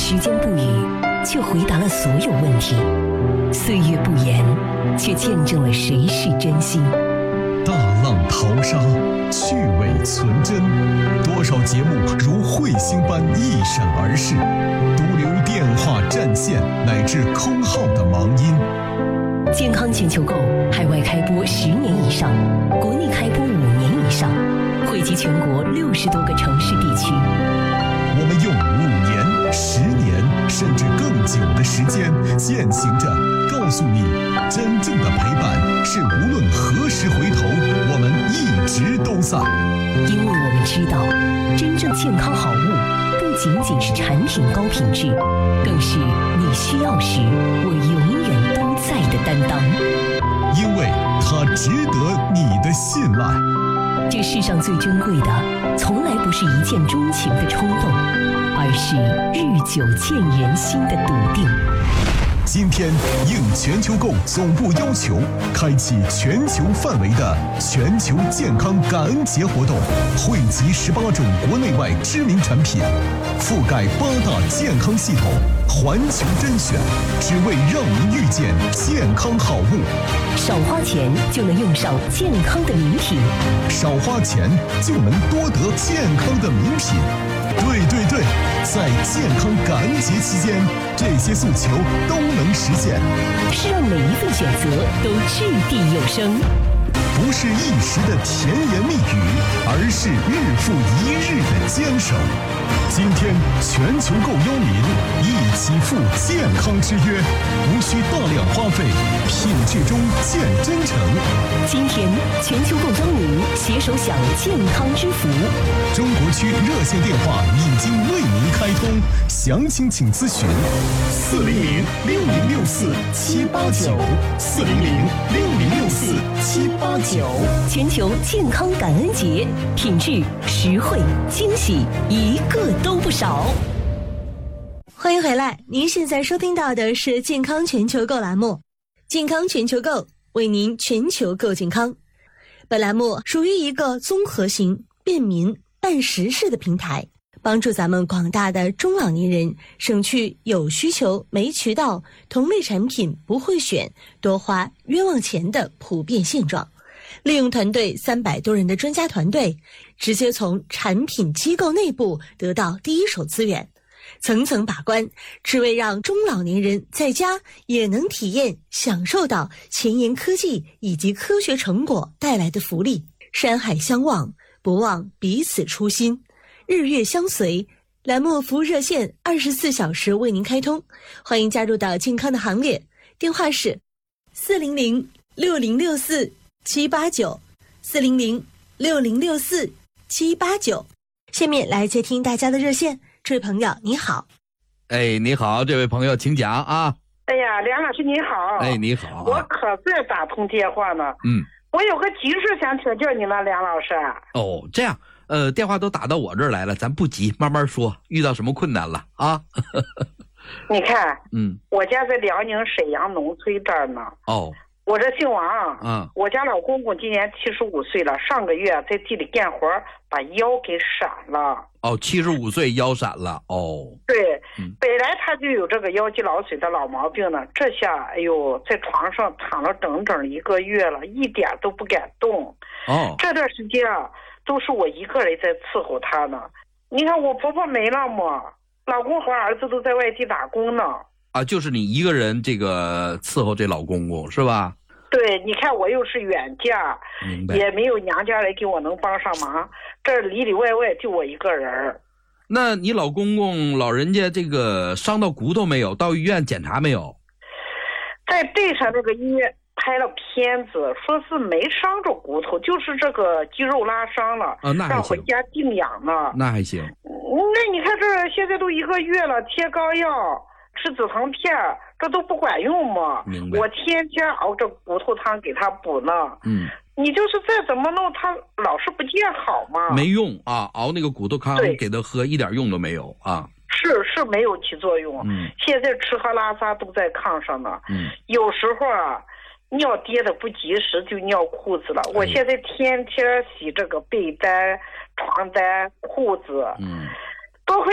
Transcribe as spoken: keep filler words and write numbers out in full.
时间不语，却回答了所有问题；岁月不言，却见证了谁是真心。 大浪淘沙，趣味存真，多少节目如彗星般一闪而逝，独留电话占线乃至空号的忙音。 健康全球购海外开播十年以上，国内开播五年以上，惠及全国六十多个城市地区。 我们用五年、十年甚至更久的时间，践行着告诉你，真正的陪伴是无论何时回头，我们一直都在。 因为我们知道，真正健康好物不仅仅是产品高品质，更是你需要时我永远都在的担当。 因为它值得你的信赖。 这世上最珍贵的，从来不是一见钟情的冲动，而是日久见人心的笃定。 今天应全球购总部要求，开启全球范围的全球健康感恩节活动，汇集十八种国内外知名产品，覆盖八大健康系统，环球甄选，只为让您遇见健康好物。 少花钱就能用上健康的名品， 少花钱就能多得健康的名品。对对对，在健康感恩节期间，这些诉求都能实现， 是让每一份选择都掷地有声。 不是一时的甜言蜜语，而是日复一日的坚守。今天全球购邀您一起赴健康之约，无需大量花费，品质中见真诚。 今天全球购邀您携手享健康之福。 中国区热线电话已经为您开通，详情请咨询四零零六零六四七八九四零零六零六四七八九。 全球健康感恩节，品质、实惠、惊喜，一个都不少。 欢迎回来，您现在收听到的是健康全球购栏目，健康全球购为您全球购健康。本栏目属于一个综合型、便民、办实事的平台，帮助咱们广大的中老年人省去有需求没渠道、同类产品不会选、多花冤枉钱的普遍现状。利用团队三百多人的专家团队，直接从产品机构内部得到第一手资源，层层把关，只为让中老年人在家也能体验享受到前沿科技以及科学成果带来的福利。山海相望，不忘彼此初心，日月相随。栏目服务热线二十四小时为您开通，欢迎加入到健康的行列，电话是四零零六零六四七八九四零零六零六四七八九。下面来接听大家的热线，这位朋友你好。 哎，你好，这位朋友请讲啊。 哎呀，梁老师你好。 哎，你好、啊。 我可在打通电话呢。 嗯。 我有个急事想请教你呢，梁老师。 哦，这样，呃，电话都打到我这儿来了，咱不急，慢慢说。遇到什么困难了啊？ 你看， 嗯， 我家在辽宁沈阳农村这儿呢。 哦。 我这姓王， 嗯， 我家老公公今年七十五岁了，上个月在地里干活把腰给闪了。 哦，七十五岁腰闪了。哦， 对、 嗯， 本来他就有这个腰肌劳损的老毛病呢，这下哎呦，在床上躺了整整一个月了，一点都不敢动。 哦， 这段时间啊，都是我一个人在伺候他呢。你看我婆婆没了嘛，老公和儿子都在外地打工呢。 啊，就是你一个人这个伺候这老公公是吧？ 对，你看我又是远嫁，也没有娘家人给我能帮上忙，这里里外外就我一个人。 那你老公公老人家这个伤到骨头没有？到医院检查没有？ 在背上那个医院拍了片子，说是没伤着骨头，就是这个肌肉拉伤了， 啊，那还行， 让回家静养呢。 那还行。 那你看这现在都一个月了，贴膏药，吃止疼片，这都不管用嘛。我天天熬着骨头汤给他补呢。 嗯， 你就是再怎么弄，他老是不见好嘛。 没用啊，熬那个骨头汤给他喝一点用都没有啊。 是是没有起作用。 嗯， 现在吃喝拉撒都在炕上呢。 嗯， 有时候啊，尿跌的不及时就尿裤子了。哎、我现在天天洗这个被单、床单、裤子。 嗯。